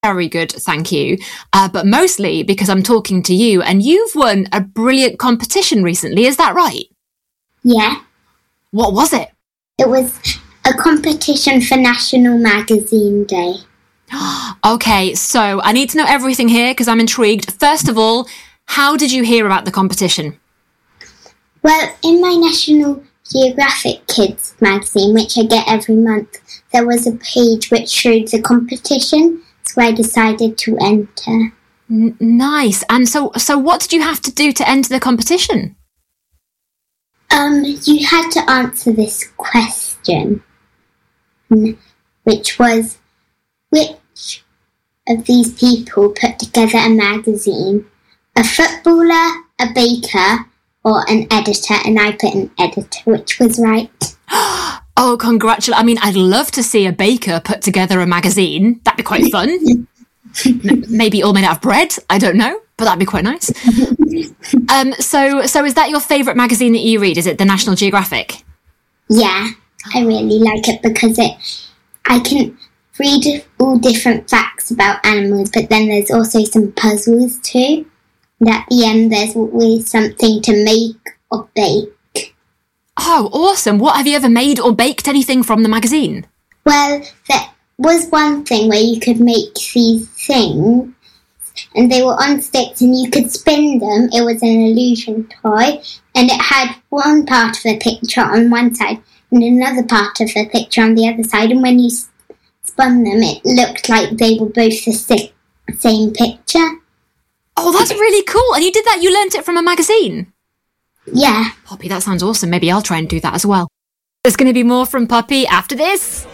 Very good, thank you. But mostly because I'm talking to you, and you've won a brilliant competition recently, is that right? Yeah. What was it? It was a competition for National Magazine Day. Okay, so I need to know everything here because I'm intrigued. First of all, how did you hear about the competition? Well, in my National Geographic Kids magazine, which I get every month, there was a page which showed the competition, so I decided to enter. Nice. And so what did you have to do to enter the competition? You had to answer this question, which was, which of these people put together a magazine? A footballer, a baker, or an editor? And I put an editor, which was right. Oh, congratulations. I mean, I'd love to see a baker put together a magazine. That'd be quite fun. Maybe all made out of bread. I don't know, but that'd be quite nice. So is that your favourite magazine that you read? Is it the National Geographic? Yeah, I really like it because I can read all different facts about animals, but then there's also some puzzles too. And at the end, there's always something to make or bake. Oh, awesome. What, have you ever made or baked anything from the magazine? Well, there was one thing where you could make these things, and they were on sticks and you could spin them. It was an illusion toy, and it had one part of the picture on one side and another part of the picture on the other side, and when you spun them, it looked like they were both the same picture. Oh, that's really cool. And you did that, you learnt it from a magazine? Yeah. Poppy, that sounds awesome. Maybe I'll try and do that as well. There's going to be more from Poppy after this.